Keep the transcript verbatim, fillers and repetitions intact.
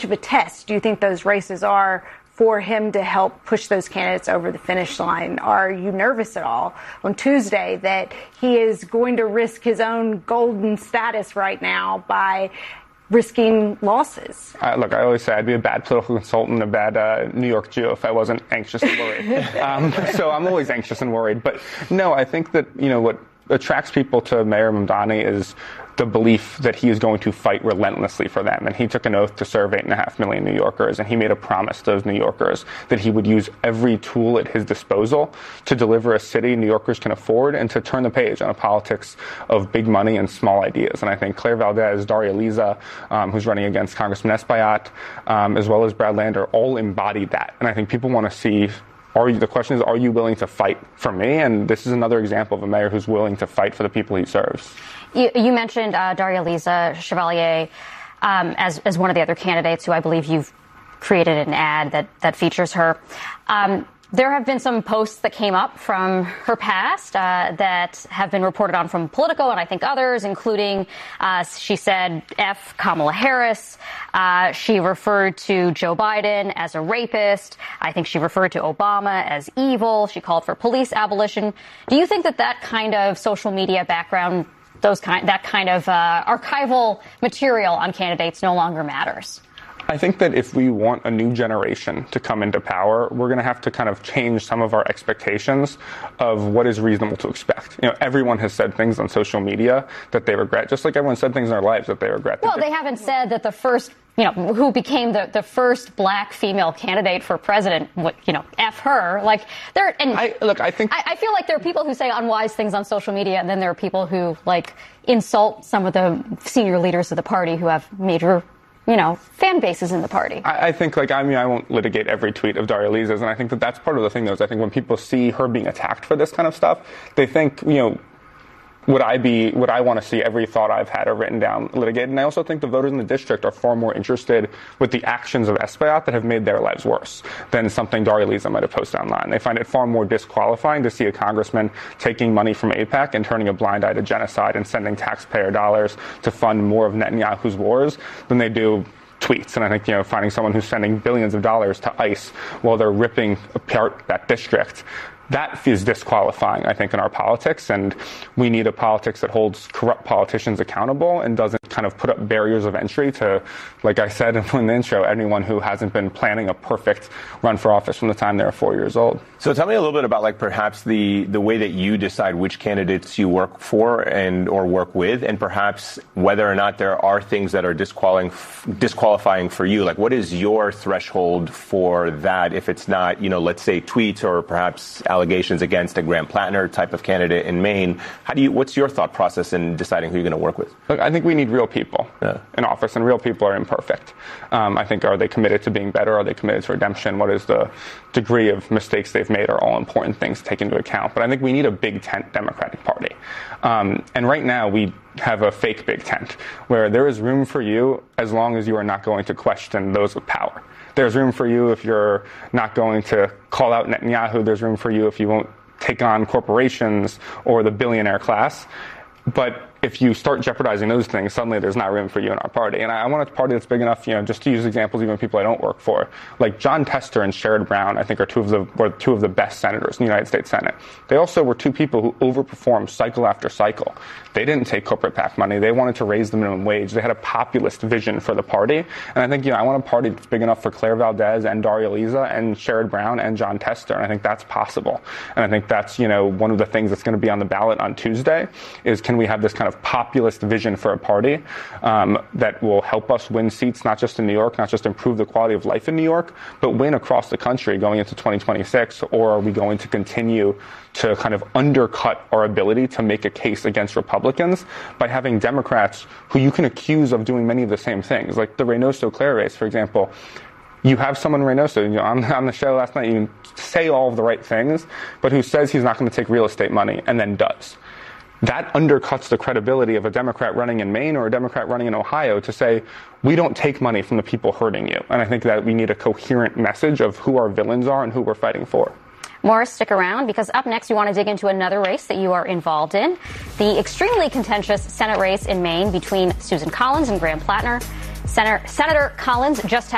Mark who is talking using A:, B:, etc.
A: of a test do you think those races are for him to help push those candidates over the finish line? Are you nervous at all on Tuesday that he is going to risk his own golden status right now by risking losses?
B: Uh, look, I always say I'd be a bad political consultant, a bad uh, New York Jew if I wasn't anxious and worried. um, so I'm always anxious and worried. But no, I think that, you know, what attracts people to Mayor Mamdani is the belief that he is going to fight relentlessly for them. And he took an oath to serve eight and a half million New Yorkers, and he made a promise to those New Yorkers that he would use every tool at his disposal to deliver a city New Yorkers can afford and to turn the page on a politics of big money and small ideas. And I think Claire Valdez, Daria Liza, um, who's running against Congressman Espaillat, um, as well as Brad Lander, all embody that. And I think people want to see, Are you, the question is, are you willing to fight for me? And this is another example of a mayor who's willing to fight for the people he serves.
C: You, you mentioned uh, Daria Liza Chevalier um, as, as one of the other candidates who I believe you've created an ad that, that features her. Um, There have been some posts that came up from her past uh, that have been reported on from Politico and I think others, including uh, she said F Kamala Harris. Uh, she referred to Joe Biden as a rapist. I think she referred to Obama as evil. She called for police abolition. Do you think that that kind of social media background, those kind, that kind of uh, archival material on candidates no longer matters?
B: I think that if we want a new generation to come into power, we're going to have to kind of change some of our expectations of what is reasonable to expect. You know, everyone has said things on social media that they regret, just like everyone said things in their lives that they regret.
C: Well, they haven't said that the first, you know, who became the, the first black female candidate for president, what, you know, F her. Like, there, and
B: I, look, I think
C: I, I feel like there are people who say unwise things on social media, and then there are people who, like, insult some of the senior leaders of the party who have major, you know, fan bases in the party.
B: I, I think, like, I mean, I won't litigate every tweet of Daria Liza's, and I think that that's part of the thing, though, is I think when people see her being attacked for this kind of stuff, they think, you know, would I be, would I want to see every thought I've had or written down litigated? And I also think the voters in the district are far more interested with the actions of Espaillat that have made their lives worse than something Daria Liza might have posted online. They find it far more disqualifying to see a congressman taking money from AIPAC and turning a blind eye to genocide and sending taxpayer dollars to fund more of Netanyahu's wars than they do tweets. And I think, you know, finding someone who's sending billions of dollars to ICE while they're ripping apart that district, that is disqualifying, I think, in our politics. And we need a politics that holds corrupt politicians accountable and doesn't kind of put up barriers of entry to, like I said in the intro, anyone who hasn't been planning a perfect run for office from the time they were four years old.
D: So tell me a little bit about, like, perhaps the, the way that you decide which candidates you work for and or work with, and perhaps whether or not there are things that are disqualifying disqualifying for you. Like, what is your threshold for that if it's not, you know, let's say tweets or perhaps allegations against a Graham Plattner type of candidate in Maine? How do you, what's your thought process in deciding who you're going to work with?
B: Look, I think we need real people
D: yeah.
B: in office, and real people are imperfect. Um, I think, are they committed to being better? Are they committed to redemption? What is the degree of mistakes they've made are all important things to take into account. But I think we need a big tent Democratic Party. Um, and right now we have a fake big tent where there is room for you as long as you are not going to question those with power. There's room for you if you're not going to call out Netanyahu. There's room for you if you won't take on corporations or the billionaire class. But if you start jeopardizing those things, suddenly there's not room for you in our party. And I, I want a party that's big enough, you know, just to use examples even people I don't work for. Like Jon Tester and Sherrod Brown, I think, are two of the were two of the best senators in the United States Senate. They also were two people who overperformed cycle after cycle. They didn't take corporate PAC money. They wanted to raise the minimum wage. They had a populist vision for the party. And I think, you know, I want a party that's big enough for Claire Valdez and Daria Liza and Sherrod Brown and Jon Tester. And I think that's possible. And I think that's, you know, one of the things that's going to be on the ballot on Tuesday is, can we have this kind of populist vision for a party um, that will help us win seats, not just in New York, not just improve the quality of life in New York, but win across the country going into twenty twenty-six? Or are we going to continue to kind of undercut our ability to make a case against Republicans by having Democrats who you can accuse of doing many of the same things? Like the Reynoso-Claire race, for example. You have someone, Reynoso, you know, on, on the show last night, you can say all of the right things, but who says he's not going to take real estate money and then does. That undercuts the credibility of a Democrat running in Maine or a Democrat running in Ohio to say, we don't take money from the people hurting you. And I think that we need a coherent message of who our villains are and who we're fighting for.
C: Morris, stick around, because up next you want to dig into another race that you are involved in, the extremely contentious Senate race in Maine between Susan Collins and Graham Plattner. Senator, Senator Collins just had